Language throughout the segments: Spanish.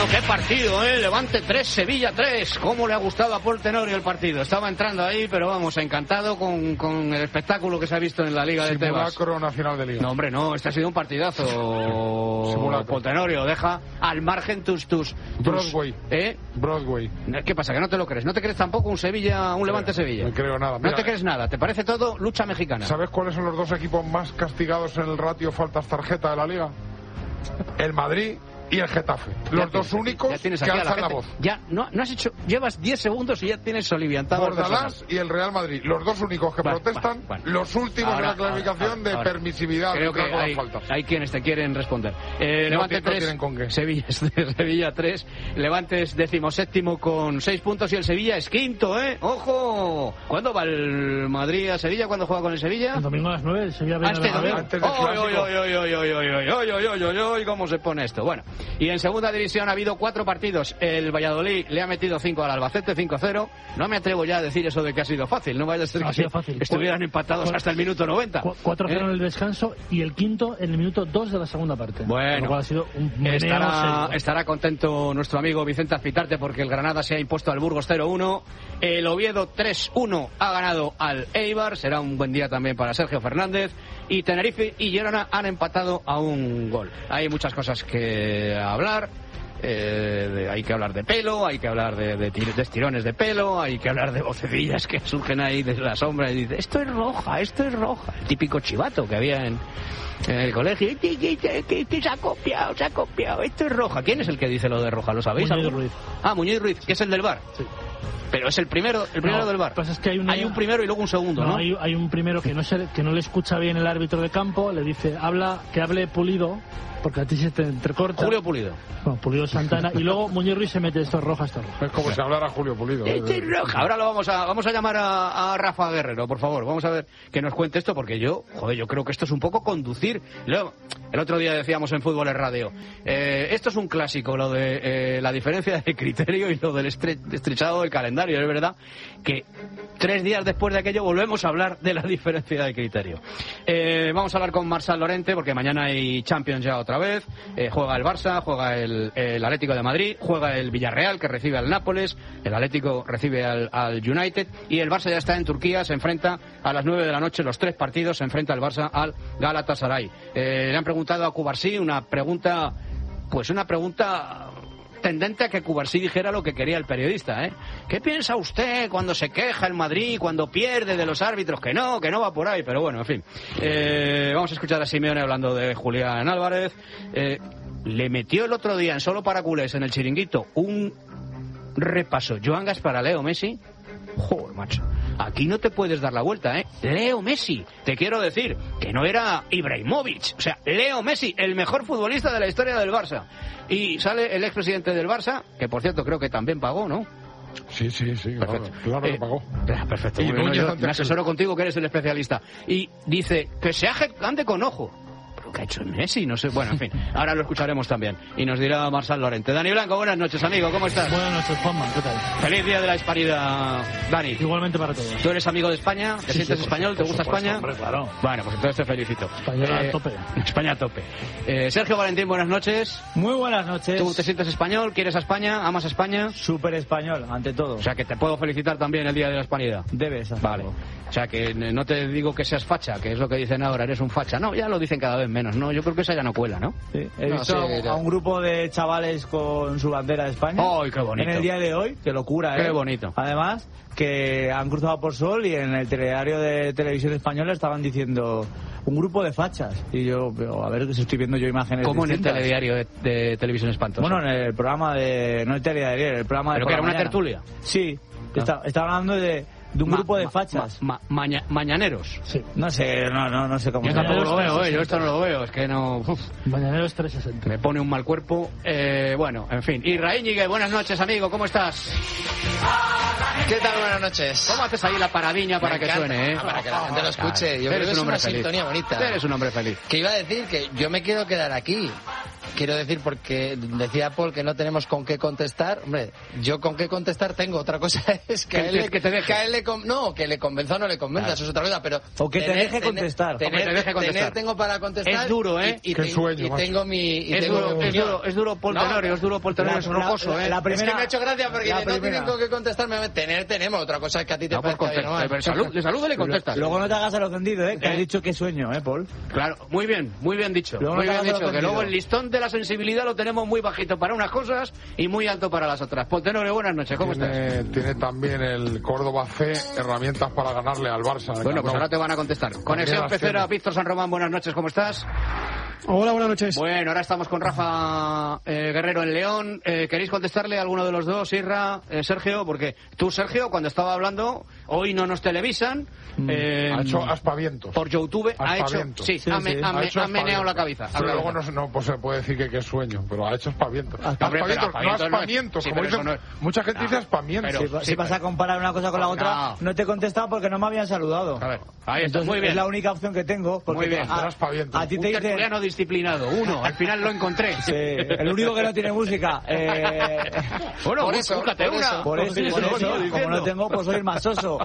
qué partido, Levante 3, Sevilla 3. ¿Cómo le ha gustado a Paul Tenorio el partido? Estaba entrando ahí, pero vamos, encantado con el espectáculo que se ha visto en la Liga de Tebas. Simulacro nacional de Liga. No, hombre, no, este ha sido un partidazo. Paul Tenorio, deja al margen tus Broadway. Broadway. ¿Qué pasa, que no te lo crees? ¿No te crees tampoco un Levante-Sevilla? No creo nada. Mira, no te crees nada, ¿te parece todo lucha mexicana? ¿Sabes cuáles son los dos equipos más castigados en el ratio faltas tarjeta de la Liga? El Madrid y el Getafe. Los dos únicos que alzan la voz. Ya, no has hecho... Llevas 10 segundos y ya tienes soliviantado. Bordalás y el Real Madrid. Los dos únicos que protestan, los últimos de la clasificación de permisividad. Creo que hay quienes te quieren responder. Levante 3, Sevilla 3. Levante es 17º con 6 puntos y el Sevilla es 5º, ¡Ojo! ¿Cuándo va el Madrid a Sevilla? ¿Cuándo juega con el Sevilla? El domingo a las 9, el Sevilla viene antes del ¡Oy! ¿Cómo se pone esto? Bueno. Y en segunda división ha habido 4 partidos. El Valladolid le ha metido 5 al Albacete, 5-0. No me atrevo ya a decir eso de que ha sido fácil. No vaya a ser que estuvieran empatados hasta el minuto 90. 4-0 en el descanso y el quinto en el minuto 2 de la segunda parte. Bueno, ha sido un estará contento nuestro amigo Vicente Azpitarte porque el Granada se ha impuesto al Burgos 0-1. El Oviedo 3-1 ha ganado al Eibar. Será un buen día también para Sergio Fernández. Y Tenerife y Girona han empatado a un gol. Hay muchas cosas que hablar. Hay que hablar de pelo, hay que hablar de estirones de pelo, hay que hablar de vocecillas que surgen ahí desde la sombra y dice, esto es roja. El típico chivato que había en el colegio, que se ha copiado, esto es roja. ¿Quién es el que dice lo de roja? ¿Lo sabéis? Muñoz Ruiz. Muñoz Ruiz, que es el del VAR. Sí. Pero es el primero del VAR. Pues es que hay un primero y luego un segundo, ¿no? Hay un primero que no le escucha bien el árbitro de campo, le dice, que hable Pulido, porque a ti se te entrecorta. Julio Pulido. Bueno, Pulido Santana. Y luego Muñoz Ruiz se mete, esto es roja. Es como si hablara Julio Pulido. Esto es roja. Ahora lo vamos a llamar a Rafa Guerrero, por favor. Vamos a ver que nos cuente esto, porque yo creo que esto es un poco conducir. Luego, el otro día decíamos en Fútbol en Radio, esto es un clásico, lo de la diferencia de criterio y lo del estrechado del calendario. Es verdad que 3 días después de aquello volvemos a hablar de la diferencia de criterio. Vamos a hablar con Marçal Llorente, porque mañana hay Champions ya otra vez. Juega el Barça, juega el Atlético de Madrid, juega el Villarreal, que recibe al Nápoles, el Atlético recibe al United, y el Barça ya está en Turquía, se enfrenta a las 9 de la noche, los 3 partidos, se enfrenta el Barça al Galatasaray. Le han preguntado a Cubarsí una pregunta tendente a que Cubarsí dijera lo que quería el periodista, ¿Qué piensa usted cuando se queja el Madrid, cuando pierde de los árbitros? Que no va por ahí, pero bueno, en fin. Vamos a escuchar a Simeone hablando de Julián Álvarez. Le metió el otro día en Solo para Culés, en el Chiringuito, un repaso Joan Gaspar a Leo Messi. Joder, macho, aquí no te puedes dar la vuelta, Leo Messi, te quiero decir que no era Ibrahimovic, o sea, Leo Messi, el mejor futbolista de la historia del Barça. Y sale el expresidente del Barça, que por cierto creo que también pagó, ¿no? Sí, claro que pagó. Perfecto. Y yo me asesoro contigo, que eres el especialista. Y dice que se ande con ojo. ¿Qué ha hecho Messi? No sé. Bueno, en fin, ahora lo escucharemos también. Y nos dirá Marçal Llorente. Dani Blanco, buenas noches, amigo, ¿cómo estás? Buenas noches, Juanma, ¿qué tal? Feliz día de la hispanidad, Dani. Igualmente para todos. ¿Tú eres amigo de España? ¿Te sientes español? ¿Te gusta España? Hombre, claro. Bueno, pues entonces te felicito. España a tope. España a tope. Sergio Valentín, buenas noches. Muy buenas noches. ¿Tú te sientes español? ¿Quieres a España? ¿Amas a España? Súper español, ante todo. O sea, que te puedo felicitar también el día de la hispanidad. Debes hacerlo. Vale. O sea, que no te digo que seas facha, que es lo que dicen ahora, eres un facha. No, ya lo dicen cada vez menos, ¿no? Yo creo que esa ya no cuela, ¿no? Sí. He visto a un grupo de chavales con su bandera de España. ¡Ay, qué bonito! En el día de hoy, qué locura, Qué bonito. Además, que han cruzado por Sol y en el telediario de Televisión Española estaban diciendo un grupo de fachas. Y yo, a ver, si estoy viendo yo imágenes ¿Cómo distintas. En el telediario de Televisión Espantosa? Bueno, en el programa de... No el telediario, el programa de... ¿Pero que era una tertulia? Sí. Estaba hablando de un grupo de fachas. Mañaneros. Sí. No sé cómo yo tampoco lo veo, yo esto no lo veo, es que no... Mañaneros 360. Me pone un mal cuerpo. Bueno, en fin. Israel Ñigue, buenas noches, amigo, ¿cómo estás? ¿Qué tal? Buenas noches. ¿Cómo haces ahí la paradiña para que suene, Para que la gente lo escuche. Yo creo que es una sintonía bonita. Eres un hombre feliz. Que iba a decir que yo me quiero quedar aquí. quiero decir, porque decía Paul que no tenemos con qué contestar. Hombre, yo con qué contestar tengo. Otra cosa es que a él le convenza o no le convenza, eso es otra cosa. Pero o que te deje contestar. Tener tengo para contestar. Es duro, ¿eh? Y tengo mi... Es duro, Paul Tenorio, es duro, Paul Tenorio, es rocoso, ¿eh? Es que me ha hecho gracia porque no tienen con qué contestarme. Tenemos. Otra cosa es que a ti te parezca bien, ¿no? De salud le contestas. Luego no te hagas el ofendido, ¿eh? Que has dicho que sueño, Paul. Claro, muy bien dicho. Muy bien dicho, que luego el listón de la sensibilidad lo tenemos muy bajito para unas cosas y muy alto para las otras. Paul Tenorio, buenas noches, ¿cómo estás? Tiene también el Córdoba C herramientas para ganarle al Barça. Bueno, pues ahora te van a contestar. Conexión Pecera, Víctor San Román, buenas noches, ¿cómo estás? Hola, buenas noches. Bueno, ahora estamos con Rafa Guerrero en León. ¿Queréis contestarle a alguno de los dos, Isra, Sergio? Porque tú, Sergio, cuando estaba hablando, hoy no nos televisan. Ha hecho aspavientos. Por YouTube ha hecho... Sí, ha meneado la cabeza. Pero luego no pues se puede decir que es sueño, pero ha hecho aspavientos. No aspavientos, como dicen. Mucha gente dice aspavientos. Si vas a comparar una cosa con la otra, no te he contestado porque no me habían saludado. A ver, ahí está, muy bien. Es la única opción que tengo. Muy bien, a ti te tertuliano disciplinado, al final lo encontré. Sí, el único que no tiene música. Bueno, por eso, búscate una. Por eso, como no tengo, pues soy el más soso.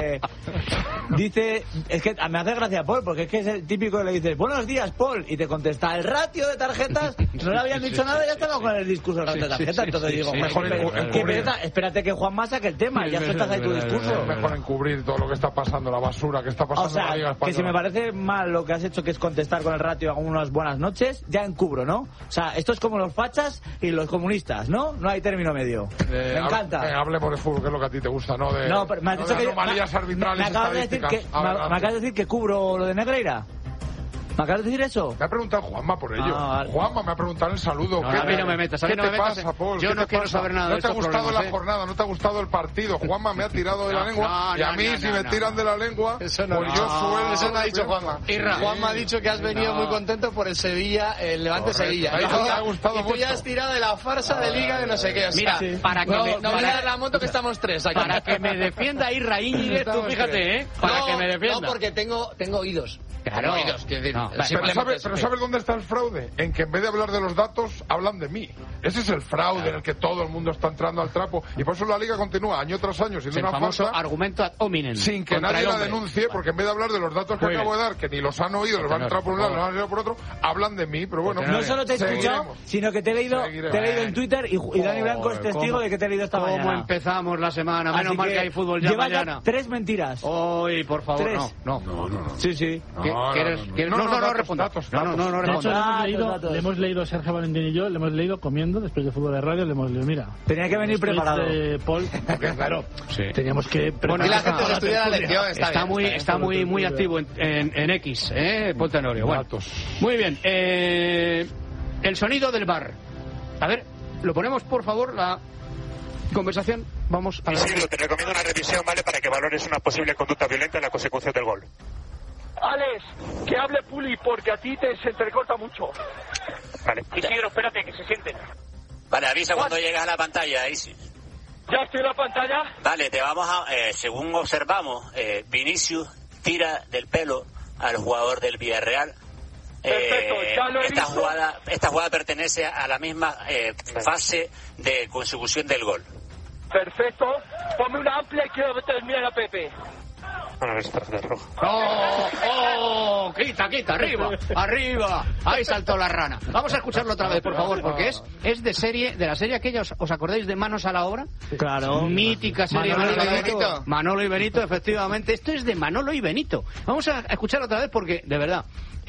Dice, es que me hace gracia Paul, porque es que es el típico que le dices, buenos días, Paul, y te contesta, el ratio de tarjetas, no le habían dicho nada y ya estaba con el discurso del ratio de tarjetas. Entonces digo, espérate que Juanma saque el tema, ya sueltas ahí tu discurso. Es mejor encubrir todo lo que está pasando, la basura que está pasando en la Liga Española. Que si me parece mal lo que has hecho, que es contestar con el ratio a unas buenas noches, ya encubro, ¿no? O sea, esto es como los fachas y los comunistas, ¿no? No hay término medio. Me encanta. Hablemos de fútbol, que es lo que a ti te gusta, ¿no? No, pero me has dicho que anomalías arbitrales. Me acabas de decir que cubro lo de Negreira. ¿Me acabas de decir eso? Me ha preguntado Juanma por ello. Juanma me ha preguntado el saludo. A mí no me metas. ¿Qué te pasa, Paul? Yo no quiero saber nada de eso. No te ha gustado la jornada, no te ha gustado el partido. Juanma me ha tirado de la lengua. Y a mí, si me tiran de la lengua, pues yo suelo... Eso no ha dicho Juanma. Juanma ha dicho que has venido muy contento por el Sevilla, el Levante Sevilla. Me ha gustado mucho. Y tú ya has tirado de la farsa de Liga de no sé qué. Mira, para que me... No me das la moto que estamos tres. Para que me defienda Isra Íñiguez, tú fíjate, ¿eh? Para que me defienda. No, porque tengo oídos. Claro. Oídos, quiero decir. Pero ¿sabes dónde está el fraude? En que en vez de hablar de los datos, hablan de mí. Ese es el fraude en el que todo el mundo está entrando al trapo. Y por eso la Liga continúa año tras año siendo una famoso argumento ad hominem. Sin que nadie la denuncie, porque en vez de hablar de los datos que acabo de dar, que ni los han oído, los van a entrar por un lado, los han oído por otro, hablan de mí. Pero bueno, no solo te he escuchado, sino que te he leído en Twitter y Dani Blanco es testigo de que te he leído esta mañana. ¿Cómo empezamos la semana? Menos mal que hay fútbol ya mañana. 3 mentiras. Hoy, por favor, no. Sí. No respondas. No respondas. Le hemos leído Sergio Valentín y yo, le hemos leído comiendo después de fútbol de radio, le hemos leído, mira. Tenía que venir preparado. Paul, porque claro, teníamos que preparar. Y la gente se estudia la lección, está muy activo en X, Paul Tenorio. Bueno, muy bien. El sonido del bar. A ver, lo ponemos por favor, la conversación. Vamos a ver. Isidro, te recomiendo una revisión, ¿vale? Para que valores una posible conducta violenta en la consecución del gol. Alex, que hable Puli, porque a ti se entrecorta mucho. Vale. Isidro, espérate, que se sienten. Vale, avisa cuando llegas a la pantalla, Isi. ¿Ya estoy en la pantalla? Vale, te vamos a... según observamos, Vinicius tira del pelo al jugador del Villarreal. Perfecto, ya lo he visto. Esta jugada pertenece a la misma fase de consecución del gol. Perfecto. Ponme una amplia y quiero terminar a Pepe. Quita, arriba. Ahí saltó la rana. Vamos a escucharlo otra vez, por favor, porque es de la serie aquella, ¿os acordáis de Manos a la Obra? Claro. Mítica serie Manolo y Benito, efectivamente. Esto es de Manolo y Benito. Vamos a escucharlo otra vez porque, de verdad,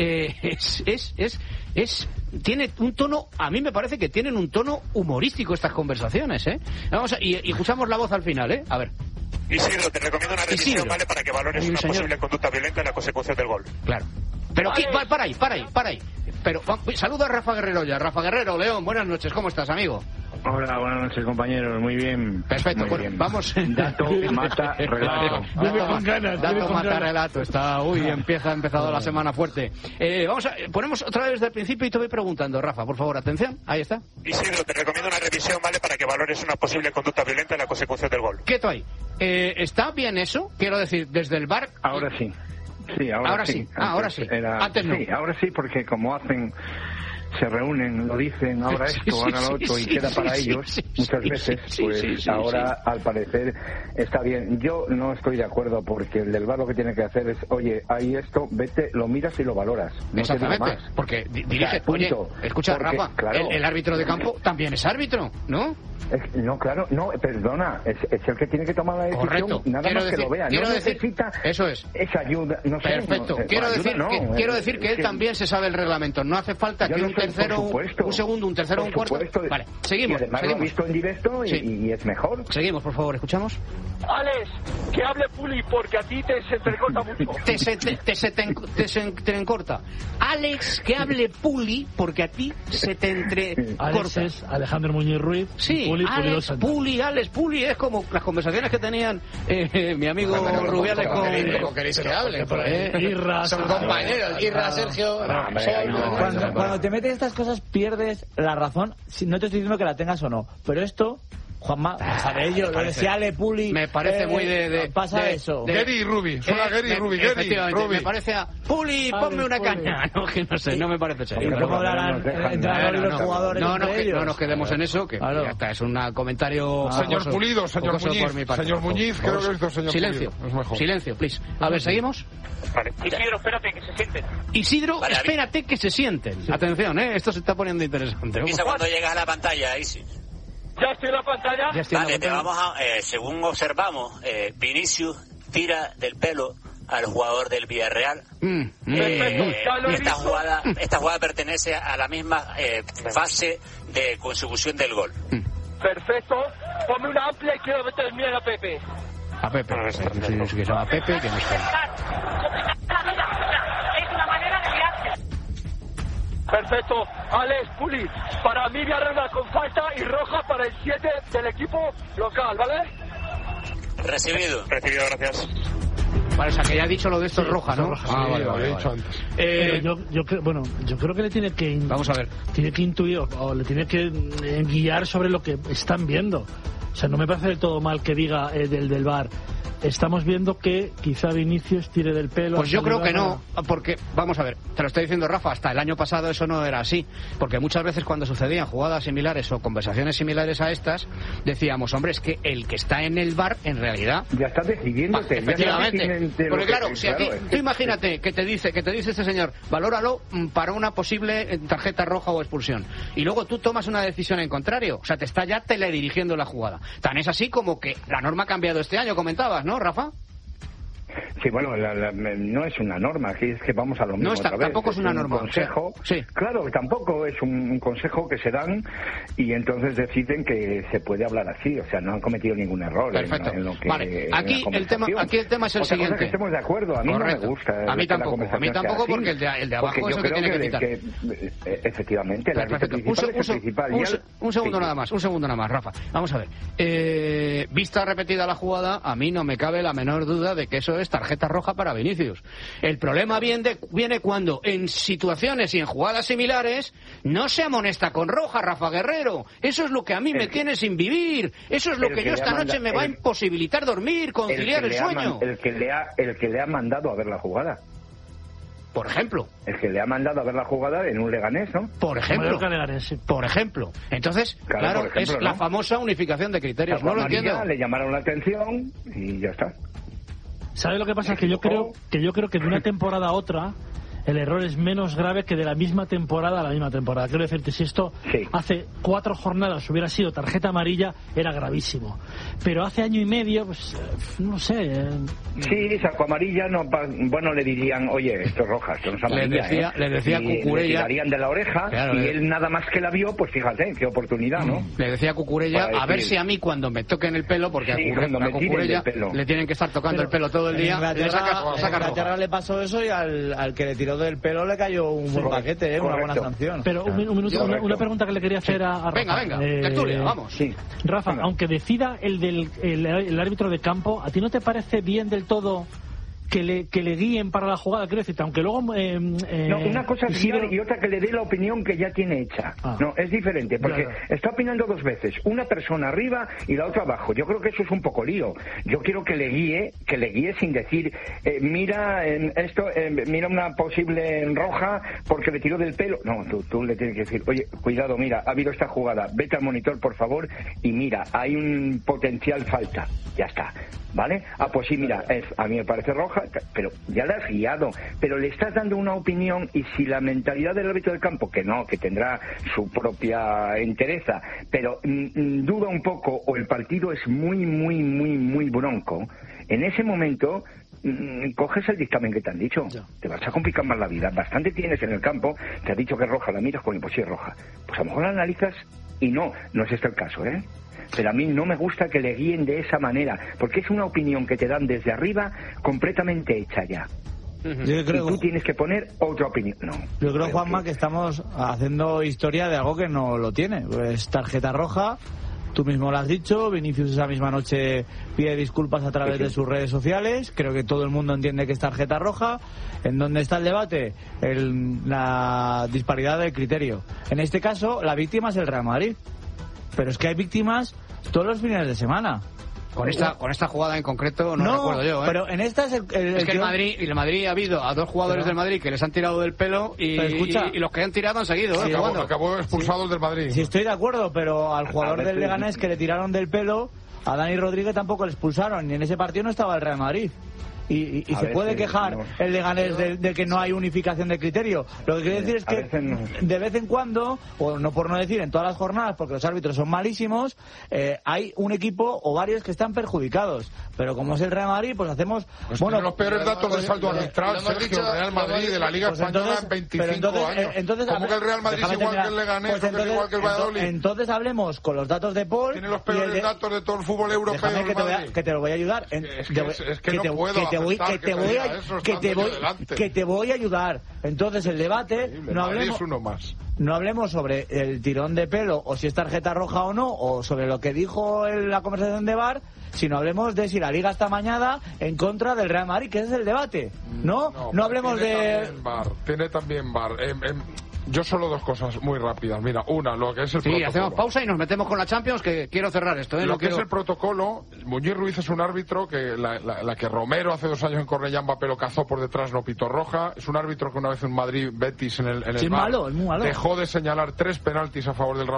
tiene un tono, a mí me parece que tienen un tono humorístico estas conversaciones, Vamos y escuchamos la voz al final, A ver. Isidro, te recomiendo una revisión, ¿vale? Para que valores una posible conducta violenta en la consecución del gol. Claro. Pero para ahí. Pero saluda a Rafa Guerrero ya. Rafa Guerrero, León, buenas noches, ¿cómo estás, amigo? Hola, buenas noches, compañeros, muy bien. Perfecto, muy bueno, bien. Vamos. Dato mata relato. Dato mata relato. Empezado la semana fuerte. Ponemos otra vez desde el principio y te voy preguntando, Rafa, por favor, atención, ahí está. Isidro, te recomiendo una revisión, ¿vale? Para que valores una posible conducta violenta en la consecución del gol. Quieto ahí. ¿Está bien eso? Quiero decir, desde el VAR... Ahora sí. Sí, ahora sí. Ahora sí. Antes no. Sí, ahora sí, porque como hacen se reúnen, lo dicen, ahora esto, ahora lo otro, y queda para ellos muchas veces, pues ahora al parecer está bien. Yo no estoy de acuerdo, porque el del VAR lo que tiene que hacer es, oye, hay esto, vete, lo miras y lo valoras. No exactamente, te digo más. porque dirige, oye, escucha, porque, Rafa, claro, el árbitro de campo también es árbitro, ¿no? No, claro, no, perdona, es el que tiene que tomar la decisión. Correcto. Nada más que lo vea, no necesita eso es. esa ayuda, no sé. Perfecto, quiero decir que él también se sabe el reglamento, no hace falta que un tercero, un segundo, un tercero, un cuarto. Vale, seguimos. Y además lo he visto en directo y es mejor. Seguimos, por favor, escuchamos. Alex, que hable Puli, porque a ti se entrecorta mucho. Te encorta. Alex, que hable Puli, porque a ti se te entrecorta. Alex es Alejandro Muñiz Ruiz. Sí, Alex, Puli, es como las conversaciones que tenían mi amigo Rubiales con... ¿Cómo queréis que hable? Irra, son compañeros. Irra, Sergio... Cuando te metes estas cosas pierdes la razón. No te estoy diciendo que la tengas o no, pero esto... Juanma, sabe yo, lo decía Ale Puli. Me parece muy de pasa eso. Gary y Rubi, suena Gary y Rubi. Me parece a Puli, ponme una caña. No, que no sé, no me parece serio. ¿Cómo hablarán entrenadores y los jugadores entre ellos? No nos quedemos en eso, que ya está, es un comentario. Señor Pulido, señor Muñiz, creo que he visto señor Silencio, silencio, please. A ver, seguimos. Vale. Isidro, espérate, que se sienten. Isidro, espérate que se sienten. Atención, esto se está poniendo interesante. Avisa cuando llegas a la pantalla, Isi. ¿Ya estoy en la pantalla? Vale, te vamos a... según observamos, Vinicius tira del pelo al jugador del Villarreal. Esta jugada pertenece a la misma fase de consecución del gol. Perfecto. Ponme una amplia y quiero meter miedo a Pepe. A Pepe, que se llama Pepe, que no está. Es una manera de liarse. Perfecto. Alex, Puli, para mí Villarreal con falta y roja para el 7 del equipo local, ¿vale? Recibido, gracias. Vale, o sea, que ya ha dicho lo de esto es roja, ¿no? Vale, lo he dicho antes. Yo creo que le tiene que... Vamos a ver. Tiene que intuir o le tiene que guiar sobre lo que están viendo. O sea, no me parece del todo mal que diga del VAR. Estamos viendo que quizá Vinicius tire del pelo. Pues yo creo que no, porque, vamos a ver, te lo está diciendo Rafa, hasta el año pasado eso no era así, porque muchas veces cuando sucedían jugadas similares o conversaciones similares a estas, decíamos, hombre, es que el que está en el VAR, en realidad... Ya está decidiéndote. Efectivamente, porque claro, si aquí, tú imagínate que te dice este señor, valóralo para una posible tarjeta roja o expulsión, y luego tú tomas una decisión en contrario, o sea, te está ya teledirigiendo la jugada. Tan es así como que la norma ha cambiado este año, comentabas, ¿no, Rafa? Sí, bueno, no es una norma, aquí es que vamos a lo mismo. No está, tampoco es una norma. Un consejo, sí. Claro, tampoco es un consejo que se dan y entonces deciden que se puede hablar así, o sea, no han cometido ningún error. Perfecto. En lo que, vale, aquí el tema es el siguiente. Cosa que estemos de acuerdo, a mí correcto. No me gusta. A mí tampoco porque el de abajo es el que tiene que quitar. Efectivamente, el árbitro principal. Un segundo nada más, Rafa. Vamos a ver. Vista repetida la jugada, a mí no me cabe la menor duda de que eso es tarjeta roja para Vinicius. El problema viene cuando en situaciones y en jugadas similares no se amonesta con roja, Rafa Guerrero. Eso es lo que a mí me tiene sin vivir. Eso es lo que yo esta noche me va a imposibilitar dormir, conciliar el sueño. El que le ha mandado a ver la jugada. Por ejemplo. El que le ha mandado a ver la jugada en un Leganés, ¿no? Por ejemplo. Por ejemplo. Entonces, claro, es la famosa unificación de criterios. No lo entiendo. Le llamaron la atención y ya está. ¿Sabes lo que pasa? Que yo creo que de una temporada a otra el error es menos grave que de la misma temporada a la misma temporada. Quiero decirte, si esto hace 4 jornadas hubiera sido tarjeta amarilla, era gravísimo. Pero hace año y medio, pues, no sé. Sí, saco amarilla, no, bueno, le dirían, oye, esto es roja, esto no es amarilla. Le decía Cucurella. Le tirarían de la oreja, claro, y él nada más que la vio, pues fíjate, qué oportunidad, ¿no? Le decía Cucurella, a ver si a mí cuando me toquen el pelo, porque a Cucurella le tienen que estar tocando el pelo todo el día. A Inglaterra le pasó eso y al que le tiró del pelo le cayó un buen paquete, una buena sanción. Pero un minuto, una pregunta que le quería hacer a Rafa. Venga, tertulia, vamos. Sí. Rafa, aunque decida el árbitro de campo, ¿a ti no te parece bien del todo que le guíen para la jugada, quiero decirte, aunque luego... no, una cosa es guiar y otra que le dé la opinión que ya tiene hecha. No, es diferente, porque está opinando dos veces, una persona arriba y la otra abajo. Yo creo que eso es un poco lío. Yo quiero que le guíe sin decir, mira mira una posible roja porque le tiró del pelo. No, tú le tienes que decir, oye, cuidado, mira, ha habido esta jugada, vete al monitor, por favor, y mira, hay un potencial falta. Ya está, ¿vale? Pues sí, mira, a mí me parece roja, pero ya la has guiado, pero le estás dando una opinión, y si la mentalidad del árbitro del campo, que no, que tendrá su propia entereza, pero duda un poco, o el partido es muy, muy, muy, muy bronco, en ese momento coges el dictamen que te han dicho. Te vas a complicar más la vida. Bastante tienes en el campo, te ha dicho que es roja, la miras, pues sí es roja. Pues a lo mejor la analizas y no es este el caso, ¿eh? Pero a mí no me gusta que le guíen de esa manera, porque es una opinión que te dan desde arriba completamente hecha ya. Yo creo, y tú tienes que poner otra opinión. No, yo creo, Juanma, que estamos haciendo historia de algo que no lo tiene. Pues tarjeta roja. Tú mismo lo has dicho, Vinicius esa misma noche pide disculpas a través de sus redes sociales. Creo que todo el mundo entiende que es tarjeta roja. ¿En dónde está el debate? La disparidad del criterio. En este caso, la víctima es el Real Madrid. Pero es que hay víctimas todos los fines de semana. Con esta jugada en concreto no recuerdo yo, ¿eh? Pero en esta es que el Madrid ha habido a dos jugadores del Madrid que les han tirado del pelo y los que han tirado han seguido, sí, acabó expulsados del Madrid. Sí, estoy de acuerdo, pero al jugador del Leganés que le tiraron del pelo, a Dani Rodríguez tampoco le expulsaron, y en ese partido no estaba el Real Madrid. Y se puede quejar el Leganés de que no hay unificación de criterio. Lo que quiero decir es que de vez en cuando, o no por no decir en todas las jornadas, porque los árbitros son malísimos, hay un equipo o varios que están perjudicados. Pero como es el Real Madrid, pues hacemos... Pues bueno, los peores datos de saldo arbitral, Sergio, el Real Madrid de la Liga Española en 25 años. ¿Cómo que el Real Madrid es igual que el Leganés, o que es igual que el Valladolid? Entonces hablemos con los datos de Paul... Tiene los peores datos de todo el fútbol europeo. Déjame que te lo voy a ayudar. Es que no puedo. Que te voy a ayudar. Entonces el debate no hablemos sobre el tirón de pelo o si es tarjeta roja o no, o sobre lo que dijo en la conversación de VAR, sino hablemos de si la Liga está amañada en contra del Real Madrid, que ese es el debate. No hablemos de... Tiene también VAR. Yo solo dos cosas muy rápidas. Mira, una, lo que es el protocolo. Hacemos pausa y nos metemos con la Champions, que quiero cerrar esto. Lo que es el protocolo, Muñiz Ruiz es un árbitro que la que Romero hace 2 años en Cornellá Mbappé lo cazó por detrás, no pitó roja. Es un árbitro que una vez en Madrid, Betis, en el VAR, es muy malo. Dejó de señalar 3 penaltis a favor del Real